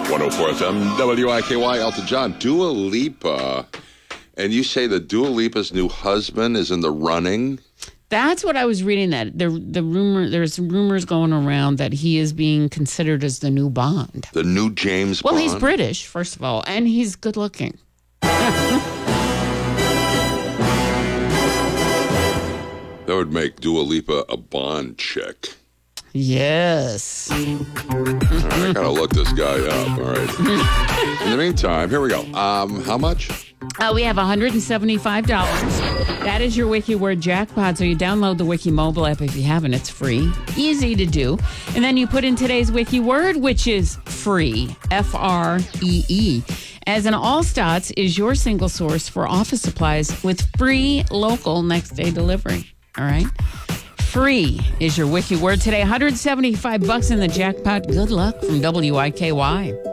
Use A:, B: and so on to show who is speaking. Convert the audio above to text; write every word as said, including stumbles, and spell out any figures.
A: one oh four F M, W I K Y, Elton John, Dua Lipa. And you say that Dua Lipa's new husband is in the running?
B: That's what I was reading. That the the rumor there's rumors going around that he is being considered as the new Bond.
A: The new James
B: well,
A: Bond?
B: Well, he's British, first of all, and he's good looking.
A: That would make Dua Lipa a Bond chick.
B: Yes.
A: All right, I gotta look this guy up. All right. In the meantime, here we go. Um, how much?
B: Uh, we have one hundred seventy-five dollars. That is your Wiki Word jackpot. So you download the Wiki mobile app if you haven't. It's free. Easy to do. And then you put in today's Wiki Word, which is free. F R E E. As an Allstats is your single source for office supplies with free local next day delivery. All right? Free is your Wiki Word today. one hundred seventy-five bucks in the jackpot. Good luck from W I K Y.